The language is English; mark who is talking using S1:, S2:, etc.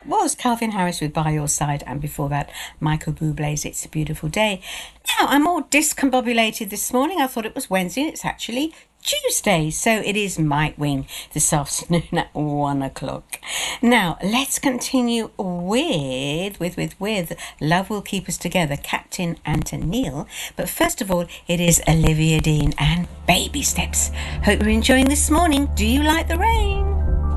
S1: was Calvin Harris with By Your Side, and before that, Michael Bublé's It's a Beautiful Day. Now, I'm all discombobulated this morning. I thought it was Wednesday, and it's actually Tuesday, so it is Mike Wing this afternoon at 1 o'clock. Now, let's continue with Love Will Keep Us Together, Captain Antonil. But first of all, it is Olivia Dean and Baby Steps. Hope you're enjoying this morning. Do you like the rain?